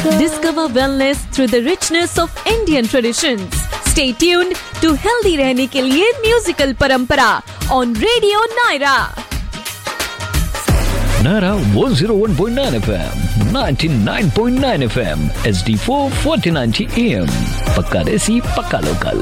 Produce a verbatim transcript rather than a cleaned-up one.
Discover wellness through the richness of Indian traditions. Stay tuned to healthy रहने के लिए musical परंपरा on Radio Naira. Naira one oh one point nine F M, ninety-nine point nine F M, H D four forty ninety A M. पक्का देसी पक्का local.